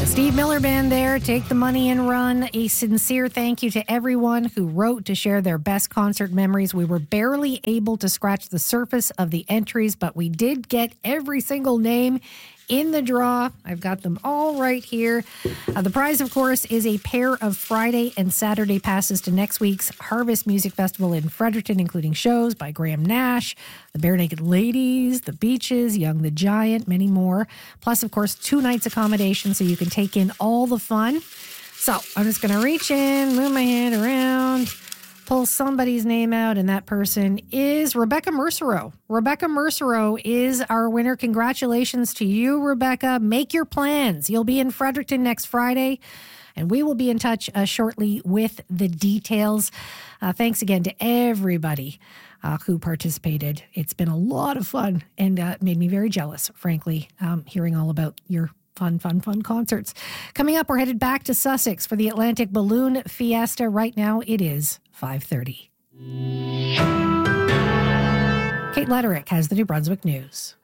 Steve Miller Band there, Take the Money and Run. A sincere thank you to everyone who wrote to share their best concert memories. We were barely able to scratch the surface of the entries, but we did get every single name in the draw. I've got them all right here. The prize, of course, is a pair of Friday and Saturday passes to next week's Harvest Music Festival in Fredericton, including shows by Graham Nash, the Barenaked Ladies, the Beaches, Young the Giant, many more. Plus, of course, 2 nights accommodation so you can take in all the fun. So I'm just going to reach in, move my hand around, pull somebody's name out, and that person is Rebecca Mercereau. Rebecca Mercereau is our winner. Congratulations to you, Rebecca. Make your plans. You'll be in Fredericton next Friday, and we will be in touch shortly with the details. Thanks again to everybody who participated. It's been a lot of fun and made me very jealous, frankly, hearing all about your fun concerts. Coming up, we're headed back to Sussex for the Atlantic Balloon Fiesta. Right now, it is 5:30. Kate Letterick has the New Brunswick news.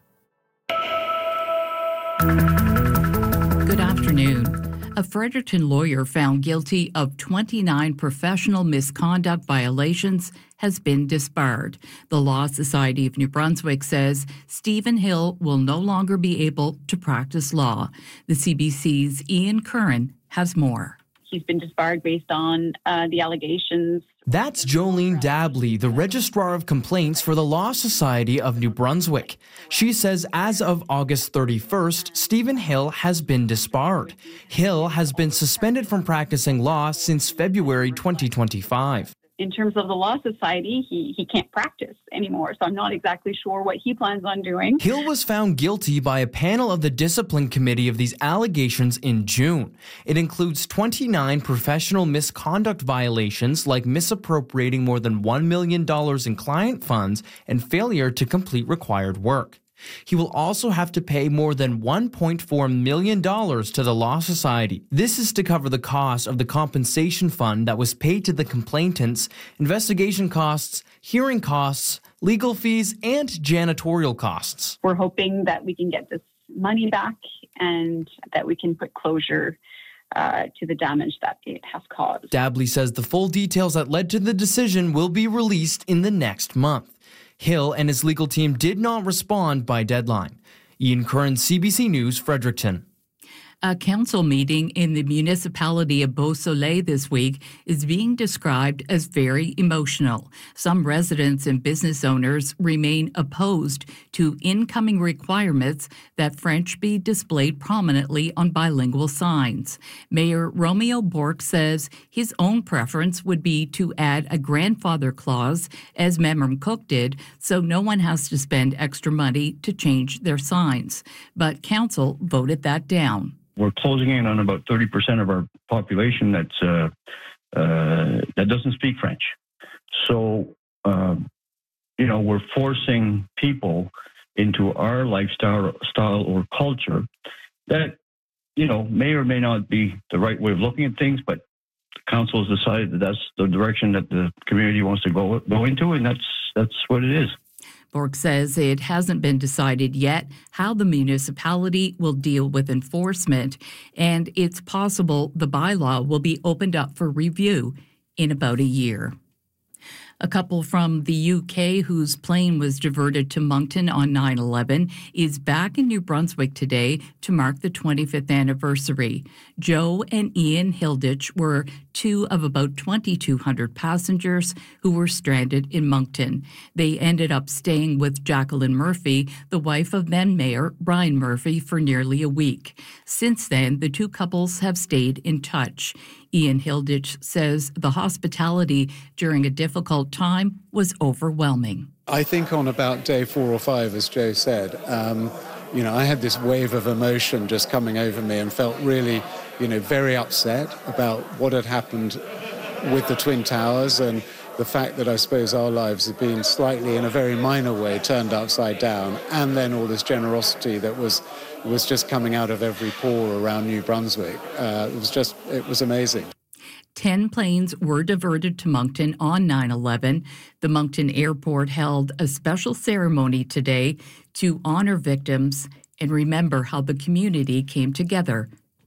Good afternoon. A Fredericton lawyer found guilty of 29 professional misconduct violations has been disbarred. The Law Society of New Brunswick says Stephen Hill will no longer be able to practice law. The CBC's Ian Curran has more. He's been disbarred based on the allegations. That's Jolene Dabley, the Registrar of Complaints for the Law Society of New Brunswick. She says as of August 31st, Stephen Hill has been disbarred. Hill has been suspended from practicing law since February 2025. In terms of the Law Society, he can't practice anymore, so I'm not exactly sure what he plans on doing. Hill was found guilty by a panel of the Discipline Committee of these allegations in June. It includes 29 professional misconduct violations like misappropriating more than $1 million in client funds and failure to complete required work. He will also have to pay more than $1.4 million to the Law Society. This is to cover the cost of the compensation fund that was paid to the complainants, investigation costs, hearing costs, legal fees, and janitorial costs. We're hoping that we can get this money back and that we can put closure to the damage that it has caused. Dabley says the full details that led to the decision will be released in the next month. Hill and his legal team did not respond by deadline. Ian Curran, CBC News, Fredericton. A council meeting in the municipality of Beausoleil this week is being described as very emotional. Some residents and business owners remain opposed to incoming requirements that French be displayed prominently on bilingual signs. Mayor Romeo Bourque says his own preference would be to add a grandfather clause, as Memram Cook did, so no one has to spend extra money to change their signs. But council voted that down. We're closing in on about 30% of our population that doesn't speak French. So, we're forcing people into our lifestyle or culture that, may or may not be the right way of looking at things, but the council has decided that that's the direction that the community wants to go into, and that's what it is. Bourque says it hasn't been decided yet how the municipality will deal with enforcement, and it's possible the bylaw will be opened up for review in about a year. A couple from the UK whose plane was diverted to Moncton on 9/11 is back in New Brunswick today to mark the 25th anniversary. Joe and Ian Hilditch were 2 of about 2,200 passengers who were stranded in Moncton. They ended up staying with Jacqueline Murphy, the wife of then Mayor Brian Murphy, for nearly a week. Since then, the 2 couples have stayed in touch. Ian Hilditch says the hospitality during a difficult time was overwhelming. I think on about day 4 or 5, as Joe said, I had this wave of emotion just coming over me and felt really, very upset about what had happened with the Twin Towers and the fact that I suppose our lives have been slightly, in a very minor way, turned upside down, and then all this generosity that was just coming out of every pore around New Brunswick. It was amazing. 10 planes were diverted to Moncton on 9/11. The Moncton Airport held a special ceremony today to honor victims and remember how the community came together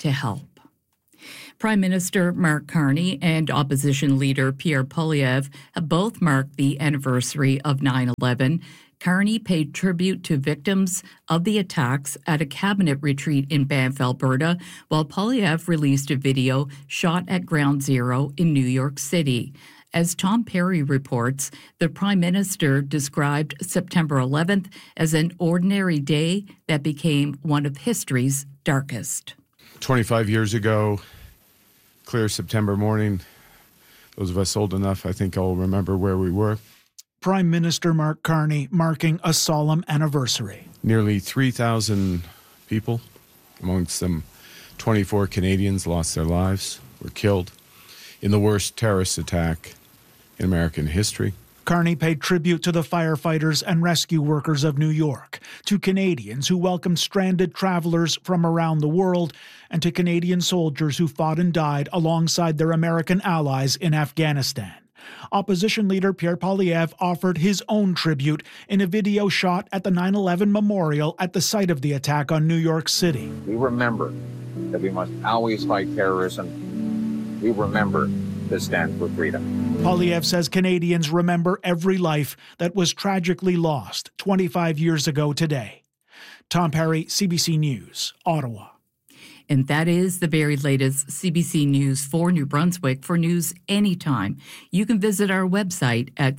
to help. Prime Minister Mark Carney and opposition leader Pierre Poilievre have both marked the anniversary of 9/11. Carney paid tribute to victims of the attacks at a cabinet retreat in Banff, Alberta, while Poilievre released a video shot at Ground Zero in New York City. As Tom Perry reports, the Prime Minister described September 11th as an ordinary day that became one of history's darkest. 25 years ago, clear September morning, those of us old enough, I think, all remember where we were. Prime Minister Mark Carney marking a solemn anniversary. Nearly 3,000 people, amongst them 24 Canadians, lost their lives, were killed in the worst terrorist attack in American history. Carney paid tribute to the firefighters and rescue workers of New York, to Canadians who welcomed stranded travelers from around the world, and to Canadian soldiers who fought and died alongside their American allies in Afghanistan. Opposition leader Pierre Poilievre offered his own tribute in a video shot at the 9/11 memorial at the site of the attack on New York City. We remember that we must always fight terrorism. We remember to stand for freedom. Poilievre says Canadians remember every life that was tragically lost 25 years ago today. Tom Perry, CBC News, Ottawa. And that is the very latest CBC News for New Brunswick. For news anytime, you can visit our website at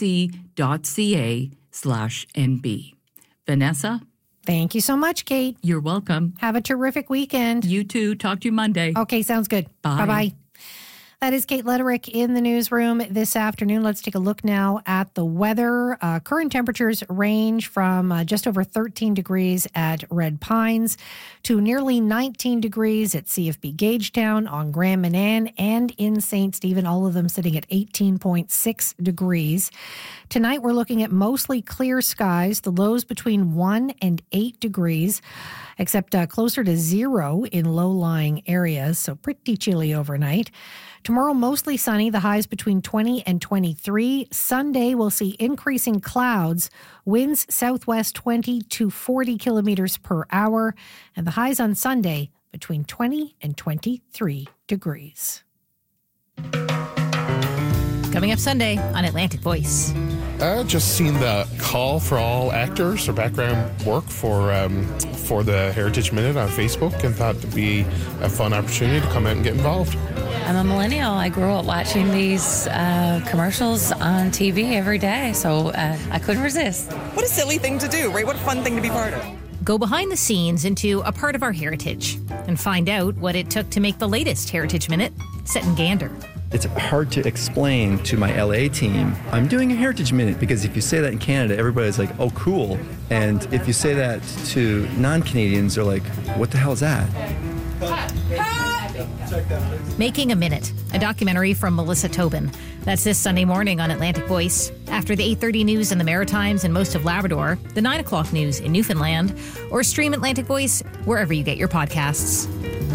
cbc.ca/nb. Vanessa? Thank you so much, Kate. You're welcome. Have a terrific weekend. You too. Talk to you Monday. Okay, sounds good. Bye. Bye-bye. That is Kate Lederick in the newsroom this afternoon. Let's take a look now at the weather. Current temperatures range from just over 13 degrees at Red Pines to nearly 19 degrees at CFB Gagetown, on Grand Manan, and in St. Stephen, all of them sitting at 18.6 degrees. Tonight, we're looking at mostly clear skies, the lows between 1 and 8 degrees, except closer to 0 in low-lying areas, so pretty chilly overnight. Tomorrow, mostly sunny, the highs between 20 and 23. Sunday, we'll see increasing clouds, winds southwest 20 to 40 kilometers per hour, and the highs on Sunday between 20 and 23 degrees. Coming up Sunday on Atlantic Voice. Just seen the call for all actors or background work for the Heritage Minute on Facebook, and thought it'd be a fun opportunity to come out and get involved. I'm a millennial. I grew up watching these commercials on TV every day, so I couldn't resist. What a silly thing to do, right? What a fun thing to be part of. Go behind the scenes into a part of our heritage and find out what it took to make the latest Heritage Minute set in Gander. It's hard to explain to my LA team, I'm doing a Heritage Minute, because if you say that in Canada, everybody's like, oh, cool. And if you say that to non-Canadians, they're like, what the hell is that? Making a Minute, a documentary from Melissa Tobin. That's this Sunday morning on Atlantic Voice. After the 8:30 news in the Maritimes and most of Labrador, the 9 o'clock news in Newfoundland, or stream Atlantic Voice wherever you get your podcasts.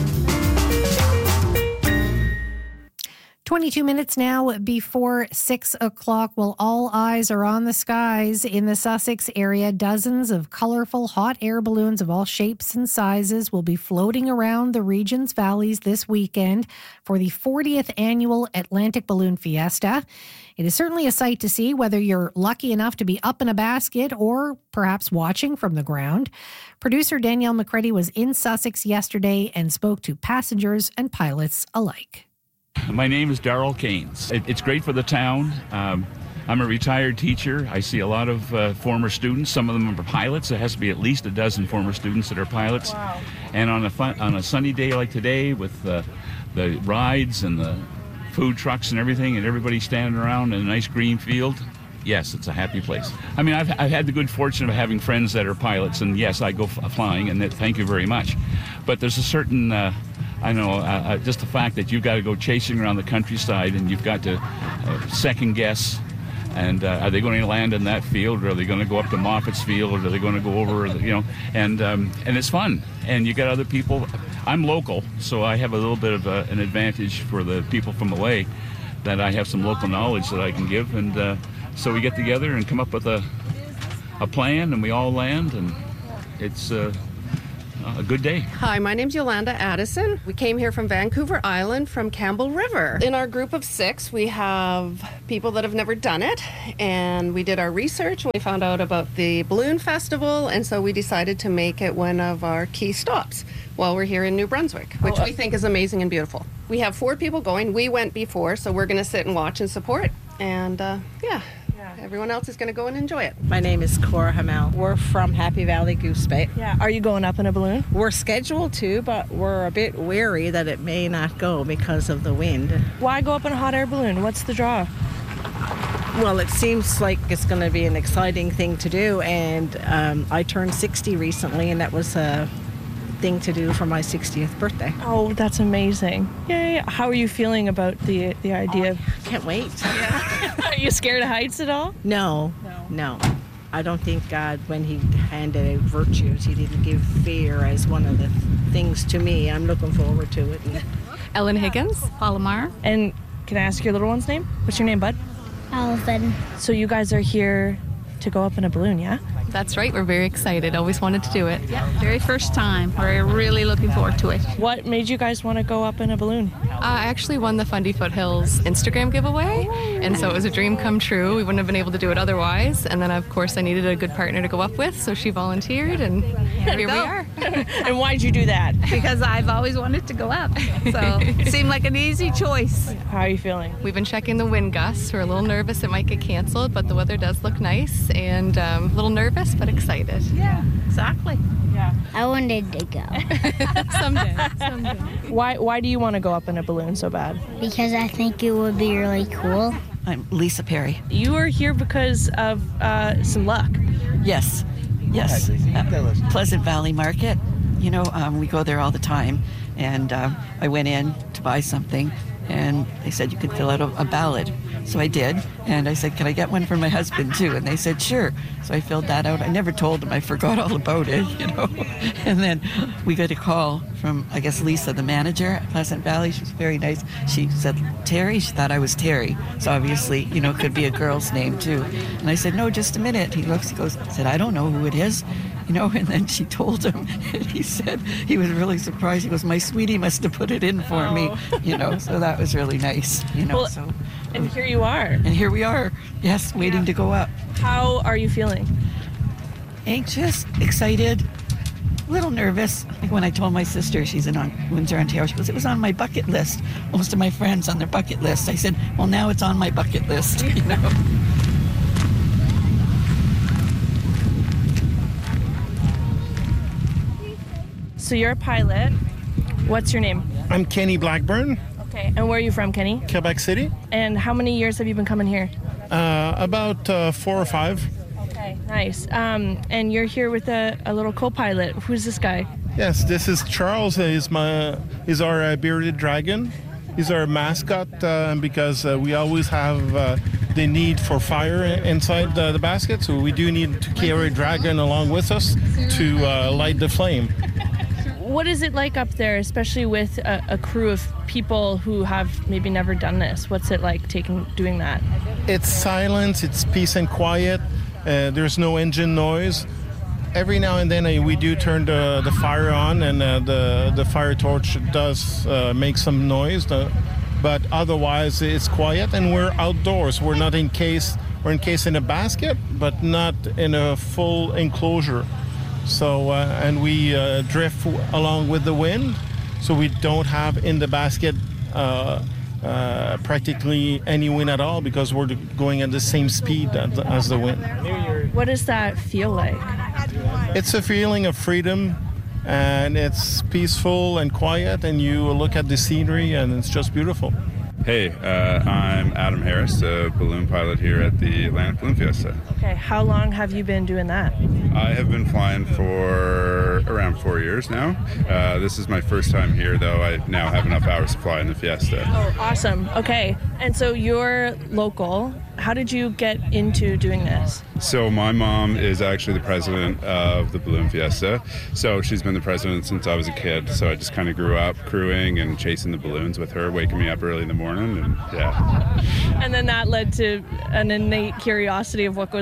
22 minutes now before 6 o'clock. Well, all eyes are on the skies in the Sussex area. Dozens of colorful hot air balloons of all shapes and sizes will be floating around the region's valleys this weekend for the 40th annual Atlantic Balloon Fiesta. It is certainly a sight to see, whether you're lucky enough to be up in a basket or perhaps watching from the ground. Producer Danielle McCready was in Sussex yesterday and spoke to passengers and pilots alike. My name is Darrell Keynes. It's great for the town. I'm a retired teacher. I see a lot of former students. Some of them are pilots. There has to be at least a dozen former students that are pilots. Wow. And on a sunny day like today, with the rides and the food trucks and everything, and everybody standing around in a nice green field, yes, it's a happy place. I mean, I've had the good fortune of having friends that are pilots, and yes, I go flying, and thank you very much. But there's a certain just the fact that you've got to go chasing around the countryside, and you've got to second guess, and are they going to land in that field, or are they going to go up to Moffat's field, or are they going to go over, and it's fun. And you got other people. I'm local, so I have a little bit of an advantage for the people from away, that I have some local knowledge that I can give, and so we get together and come up with a plan, and we all land, and it's a good day. Hi, my name's Yolanda Addison. We came here from Vancouver Island from Campbell River. In our group of 6, we have people that have never done it, and we did our research. We found out about the Balloon Festival, and so we decided to make it one of our key stops while we're here in New Brunswick, which we think is amazing and beautiful. We have 4 people going. We went before, so we're going to sit and watch and support, and everyone else is going to go and enjoy it. My name is Cora Hamel. We're from Happy Valley Goose Bay. Yeah. Are you going up in a balloon? We're scheduled to, but we're a bit wary that it may not go because of the wind. Why go up in a hot air balloon? What's the draw? Well, it seems like it's going to be an exciting thing to do, and I turned 60 recently, and that was a thing to do for my 60th birthday. Oh, that's amazing. Yay. How are you feeling about the idea? Can't wait. Are you scared of heights at all? No. I don't think God, when he handed out virtues, he didn't give fear as one of the things to me. I'm looking forward to it. Ellen Higgins, Palomar. And can I ask your little one's name? What's your name, bud? Alvin. So you guys are here to go up in a balloon, yeah? That's right. We're very excited. Always wanted to do it. Yeah, very first time. We're really looking forward to it. What made you guys want to go up in a balloon? I actually won the Fundy Foothills Instagram giveaway, and so it was a dream come true. We wouldn't have been able to do it otherwise. And then, of course, I needed a good partner to go up with, so she volunteered, and here we are. And why'd you do that? Because I've always wanted to go up, so it seemed like an easy choice. How are you feeling? We've been checking the wind gusts. We're a little nervous it might get canceled, but the weather does look nice, and a little nervous but excited. Yeah, exactly. Yeah. I wanted to go. Someday. Why do you want to go up in a balloon so bad? Because I think it would be really cool. I'm Lisa Perry. You are here because of some luck. Yes. Pleasant Valley Market. You know, we go there all the time. And I went in to buy something, and they said you could fill out a ballot. So I did, and I said, can I get one for my husband too? And they said, sure. So I filled that out. I never told them. I forgot all about it, you know. And then we got a call from, I guess, Lisa, the manager at Pleasant Valley. She was very nice. She said, Terry? She thought I was Terry. So obviously, you know, it could be a girl's name too. And I said, no, just a minute. He looks, he goes, I said, I don't know who it is. You know, and then she told him, and he said he was really surprised. He goes, my sweetie must have put it in for me, you know, so that was really nice, you know. Well, and here you are. And here we are, yes, waiting to go up. How are you feeling? Anxious, excited, a little nervous. Like when I told my sister, she's in Windsor, Ontario, she goes, it was on my bucket list. Most of my friends on their bucket list. I said, well, now it's on my bucket list, you know. So you're a pilot. What's your name? I'm Kenny Blackburn. Okay, and where are you from, Kenny? Quebec City. And how many years have you been coming here? About 4 or 5. Okay, nice. And you're here with a little co-pilot. Who's this guy? Yes, this is Charles. He's our bearded dragon. He's our mascot because we always have the need for fire inside the basket, so we do need to carry a dragon along with us to light the flame. What is it like up there, especially with a crew of people who have maybe never done this? What's it like doing that? It's silence, it's peace and quiet. There's no engine noise. Every now and then we do turn the fire on, and the fire torch does make some noise. But otherwise, it's quiet, and we're outdoors. We're not encased in a basket, but not in a full enclosure. So, and we drift along with the wind, so we don't have in the basket practically any wind at all because we're going at the same speed as the wind. What does that feel like? It's a feeling of freedom, and it's peaceful and quiet, and you look at the scenery, and it's just beautiful. Hey, I'm Adam Harris, a balloon pilot here at the Atlantic Balloon Fiesta. Okay, how long have you been doing that? I have been flying for around 4 years now. This is my first time here, though. I now have enough hours to fly in the Fiesta. Oh, awesome. Okay, and so you're local. How did you get into doing this? So my mom is actually the president of the Balloon Fiesta. So she's been the president since I was a kid. So I just kind of grew up crewing and chasing the balloons with her, waking me up early in the morning, and yeah. And then that led to an innate curiosity of what goes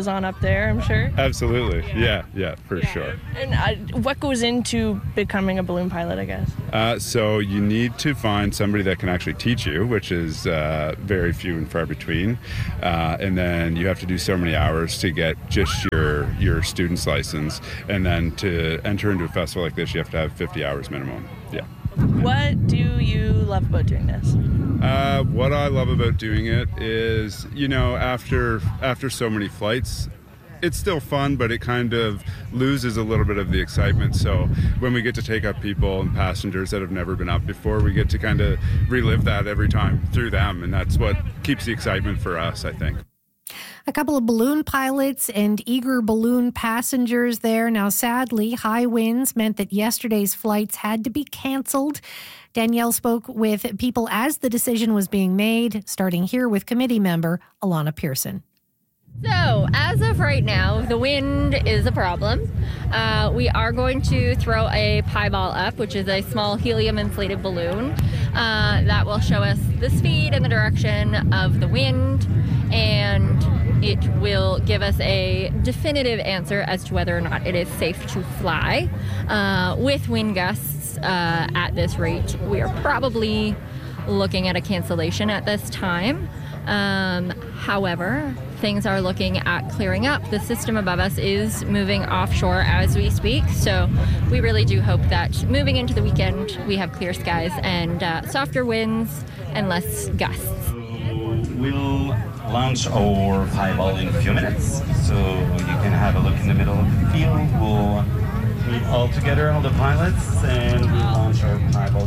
on up there, I'm sure. Absolutely. Yeah, for sure. And what goes into becoming a balloon pilot, I guess? So you need to find somebody that can actually teach you, which is very few and far between. And then you have to do so many hours to get just your student's license. And then to enter into a festival like this, you have to have 50 hours minimum. Yeah. What do you love about doing this? What I love about doing it is, after so many flights, it's still fun, but it kind of loses a little bit of the excitement. So when we get to take up people and passengers that have never been up before, we get to kind of relive that every time through them. And that's what keeps the excitement for us, I think. A couple of balloon pilots and eager balloon passengers there. Now, sadly, high winds meant that yesterday's flights had to be canceled. Danielle spoke with people as the decision was being made, starting here with committee member Alana Pearson. So, as of right now, the wind is a problem. We are going to throw a pieball up, which is a small helium-inflated balloon that will show us the speed and the direction of the wind, and it will give us a definitive answer as to whether or not it is safe to fly. With wind gusts at this rate, we are probably looking at a cancellation at this time. However, things are looking at clearing up. The system above us is moving offshore as we speak, so we really do hope that moving into the weekend we have clear skies and softer winds and less gusts. We'll launch our pieball in a few minutes, so you can have a look in the middle of the field. We'll meet all together, all the pilots, and we'll launch our pieball.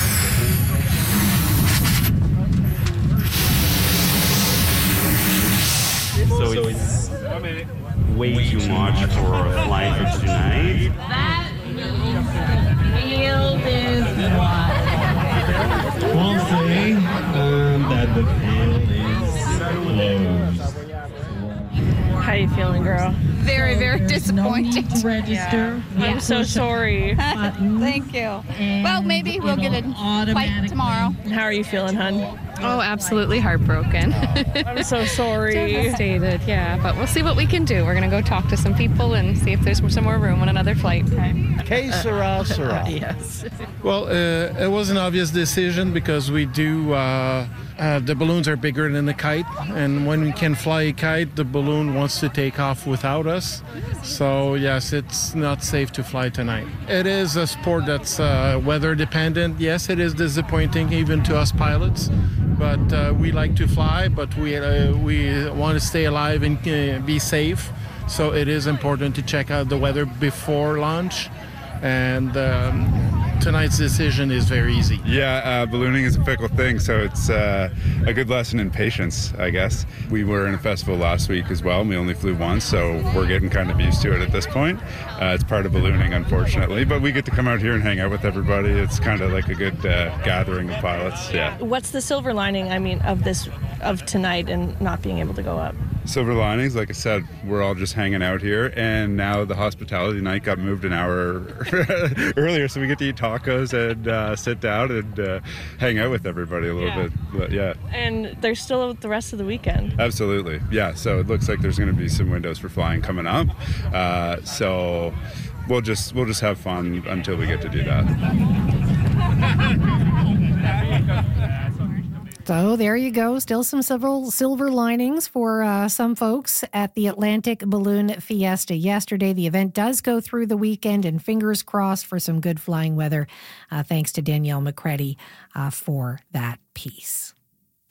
So it's way too much for a flight for tonight. That field is wide. We'll say that the field is closed. How you feeling, girl? Very, very disappointed. No register. Yeah. I'm so sorry. Thank you. Well, maybe we'll get a flight tomorrow. How are you feeling, hun? Oh, absolutely heartbroken. I'm so sorry. Devastated, yeah. But we'll see what we can do. We're going to go talk to some people and see if there's some more room on another flight. Que sera, sera. Yes. Well, it was an obvious decision because we do, the balloons are bigger than the kite. And when we can fly a kite, the balloon wants to take off without us. So, yes, it's not safe to fly tonight. It is a sport that's weather dependent. Yes, it is disappointing even to us pilots. But we like to fly, but we want to stay alive and be safe. So it is important to check out the weather before launch. And tonight's decision is very easy. Yeah, ballooning is a fickle thing, so it's a good lesson in patience, I guess. We were in a festival last week as well, and we only flew once, so we're getting kind of used to it at this point. It's part of ballooning, unfortunately, but we get to come out here and hang out with everybody. It's kind of like a good gathering of pilots, yeah. What's the silver lining, of tonight and not being able to go up? Silver linings, like I said, we're all just hanging out here, and now the hospitality night got moved an hour earlier, so we get to eat tacos and sit down and hang out with everybody a little bit. Yeah. And there's still the rest of the weekend. Absolutely, yeah. So it looks like there's going to be some windows for flying coming up. So we'll just have fun until we get to do that. So there you go. Still some silver linings for some folks at the Atlantic Balloon Fiesta yesterday. The event does go through the weekend, and fingers crossed for some good flying weather. Thanks to Danielle McCready for that piece.